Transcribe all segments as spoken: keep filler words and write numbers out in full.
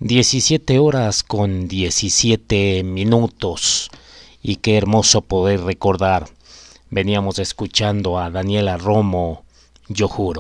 diecisiete horas con diecisiete minutos. Y qué hermoso poder recordar. Veníamos escuchando a Daniela Romo, Yo Juro.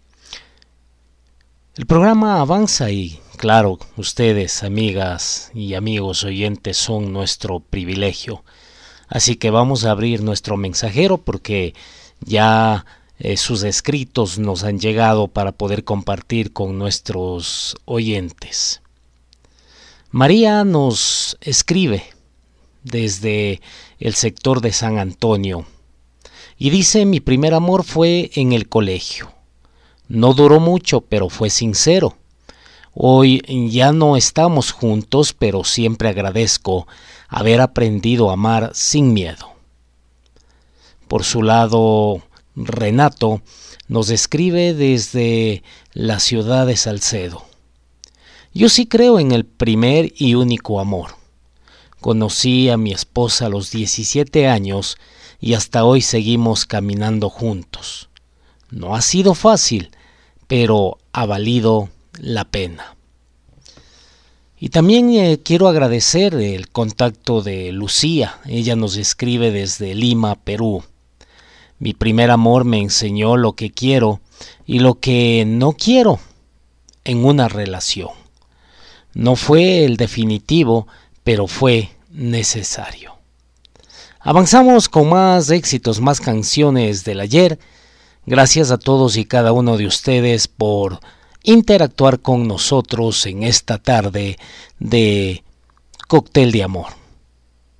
El programa avanza y, claro, ustedes, amigas y amigos oyentes, son nuestro privilegio. Así que vamos a abrir nuestro mensajero porque ya eh, sus escritos nos han llegado para poder compartir con nuestros oyentes. María nos escribe desde el sector de San Antonio y dice: mi primer amor fue en el colegio. No duró mucho, pero fue sincero. Hoy ya no estamos juntos, pero siempre agradezco haber aprendido a amar sin miedo. Por su lado, Renato nos escribe desde la ciudad de Salcedo. Yo sí creo en el primer y único amor. Conocí a mi esposa a los diecisiete años y hasta hoy seguimos caminando juntos. No ha sido fácil, pero ha valido la pena. Y también eh, quiero agradecer el contacto de Lucía. Ella nos escribe desde Lima, Perú. Mi primer amor me enseñó lo que quiero y lo que no quiero en una relación. No fue el definitivo, pero fue necesario. Avanzamos con más éxitos, más canciones del ayer. Gracias a todos y cada uno de ustedes por interactuar con nosotros en esta tarde de Cóctel de Amor.